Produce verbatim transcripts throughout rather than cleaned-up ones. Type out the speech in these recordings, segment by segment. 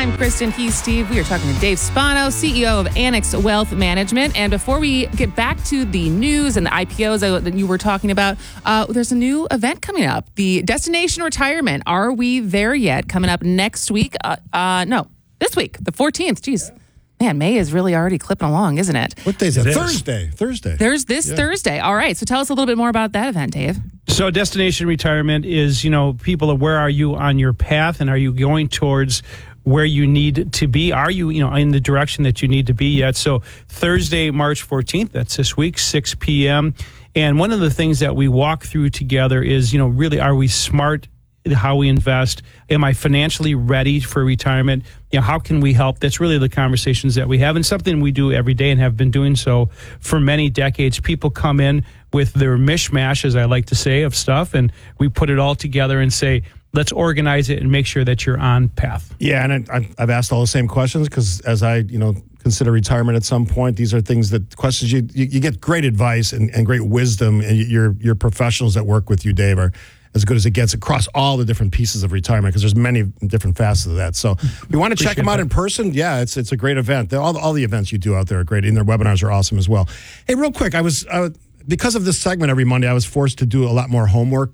I'm Kristen. He's Steve. We are talking to Dave Spano, C E O of Annex Wealth Management. And before we get back to the news and the I P Os that you were talking about, uh, there's a new event coming up, the Destination Retirement. Are we there yet? Coming up next week. Uh, uh, no, this week, the fourteenth. Jeez. Yeah. Man, May is really already clipping along, isn't it? What day is it? It Thursday. Is. Thursday. There's this yeah. Thursday. All right. So tell us a little bit more about that event, Dave. So Destination Retirement is, you know, people, where are you on your path, and are you going towards where you need to be? Are you, you know, in the direction that you need to be yet? So Thursday, March fourteenth, that's this week, six p.m. And one of the things that we walk through together is, you know, really, are we smart how we invest? Am I financially ready for retirement? You know, how can we help? That's really the conversations that we have, and something we do every day and have been doing so for many decades. People come in with their mishmash, as I like to say, of stuff, and we put it all together and say, let's organize it and make sure that you're on path. Yeah, and I, I've asked all the same questions because as I, you know, consider retirement at some point, these are things that questions you you, you get great advice and, and great wisdom, and your your professionals that work with you, Dave, are as good as it gets across all the different pieces of retirement, because there's many different facets of that. So if you want to check them out that. in person, yeah, it's it's a great event. All, all the events you do out there are great, and their webinars are awesome as well. Hey, real quick, I was, uh, because of this segment every Monday, I was forced to do a lot more homework.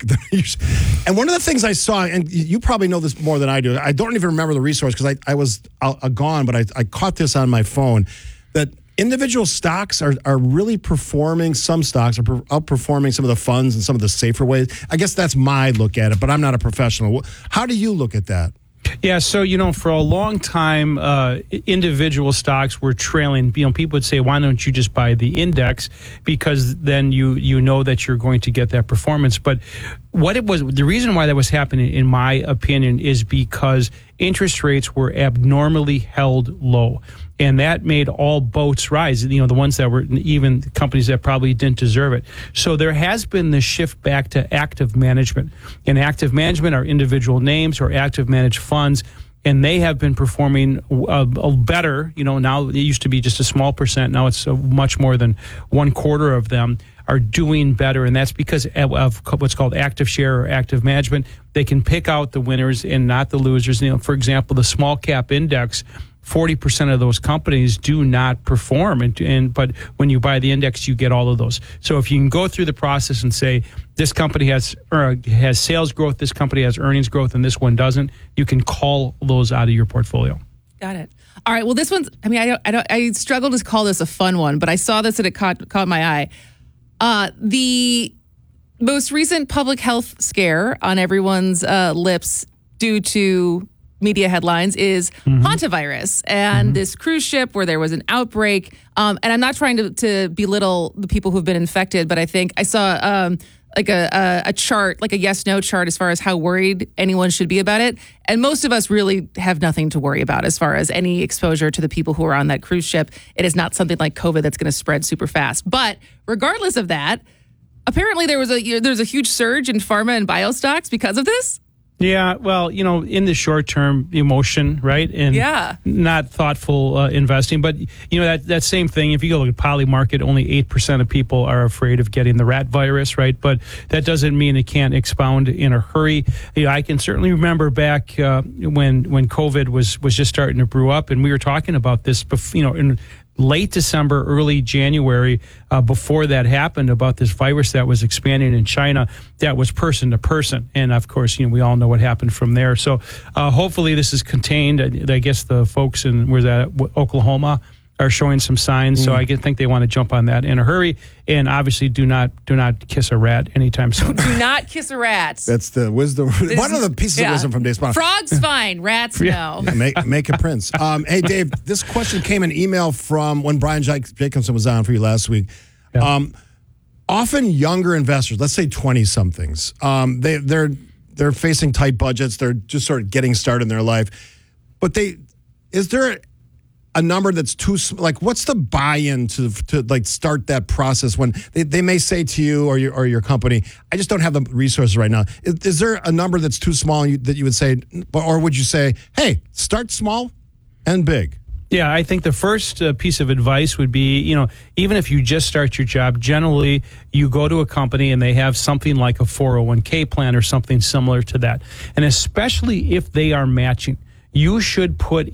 And one of the things I saw, and you probably know this more than I do, I don't even remember the resource because I, I was uh, gone, but I, I caught this on my phone, that individual stocks are, are really performing. Some stocks are per, outperforming some of the funds and some of the safer ways. I guess that's my look at it, but I'm not a professional. How do you look at that? Yeah, so, you know, for a long time, uh, individual stocks were trailing. You know, people would say, why don't you just buy the index? Because then you you know that you're going to get that performance. But what it was, the reason why that was happening, in my opinion, is because interest rates were abnormally held low. And that made all boats rise, you know, the ones that were, even companies that probably didn't deserve it. So there has been this shift back to active management. And active management are individual names or active managed funds, and they have been performing uh, better. You know, now it used to be just a small percent. Now it's uh, much more than one quarter of them are doing better, and that's because of what's called active share or active management. They can pick out the winners and not the losers. You know, for example, the small cap index, forty percent of those companies do not perform, and, and but when you buy the index, you get all of those. So if you can go through the process and say, this company has uh, has sales growth, this company has earnings growth, and this one doesn't, you can call those out of your portfolio. Got it. All right. Well, this one's, I mean, I don't, I don't, I struggle to call this a fun one, but I saw this and it caught caught my eye. Uh, the most recent public health scare on everyone's uh, lips due to media headlines is mm-hmm. hantavirus and mm-hmm. this cruise ship where there was an outbreak. Um, and I'm not trying to, to belittle the people who've been infected, but I think I saw um, like a, a, a chart, like a yes-no chart as far as how worried anyone should be about it. And most of us really have nothing to worry about as far as any exposure to the people who are on that cruise ship. It is not something like COVID that's going to spread super fast. But regardless of that, apparently there was a there's a huge surge in pharma and bio stocks because of this. Yeah, well, you know, in the short term, emotion, right? And yeah. not thoughtful uh, investing. But, you know, that, that same thing, if you go look at Polymarket, only eight percent of people are afraid of getting the rat virus, right? But that doesn't mean it can't expound in a hurry. You know, I can certainly remember back uh, when when COVID was, was just starting to brew up, and we were talking about this, before, you know, in late December, early January, uh, before that happened, about this virus that was expanding in China that was person to person. And of course, you know, we all know what happened from there. So uh, hopefully this is contained. I guess the folks in, where's that, Oklahoma, are showing some signs. Mm. So I think they want to jump on that in a hurry. And obviously do not do not kiss a rat anytime soon. Do not kiss a rat. That's the wisdom. This One of the pieces yeah. of wisdom from Dave Spano. Frogs fine, rats yeah. no. Yeah, make, make a prince. Um, hey, Dave, this question came in email from when Brian Jacobson was on for you last week. Yeah. Um, often younger investors, let's say twenty-somethings, um, they, they're they're facing tight budgets. They're just sort of getting started in their life. But they is there a number that's too, like, what's the buy-in to to like start that process when they, they may say to you or your or your company, I just don't have the resources right now. Is, is there a number that's too small you, that you would say, or would you say, hey, start small and big? Yeah, I think the first uh, piece of advice would be, you know, even if you just start your job, generally you go to a company and they have something like a four oh one k plan or something similar to that. And especially if they are matching, you should put